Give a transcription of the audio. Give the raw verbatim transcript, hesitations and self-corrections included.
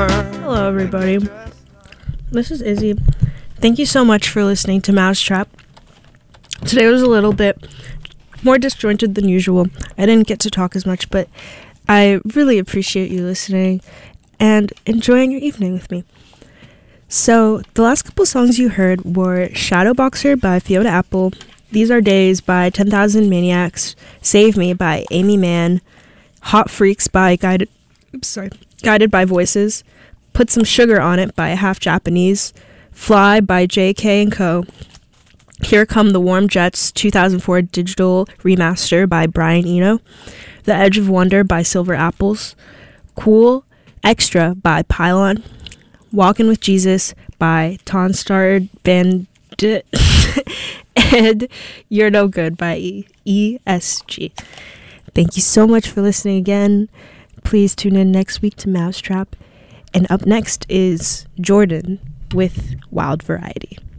Hello, everybody. This is Izzy. Thank you so much for listening to Mousetrap. Today was a little bit more disjointed than usual. I didn't get to talk as much, but I really appreciate you listening and enjoying your evening with me. So, the last couple songs you heard were Shadowboxer by Fiona Apple, These Are Days by ten thousand Maniacs, Save Me by Amy Mann, Hot Freaks by Guided, sorry, Guided by Voices, Put Some Sugar on It by Half Japanese, Fly by J K and Co., Here Come the Warm Jets two thousand four digital remaster by Brian Eno, The Edge of Wonder by Silver Apples, Cool Extra by Pylon, Walkin' with Jesus by Tonstar Bandit, and You're No Good by E S G. Thank you so much for listening again. Please tune in next week to Mousetrap. And up next is Jordan with Wild Variety.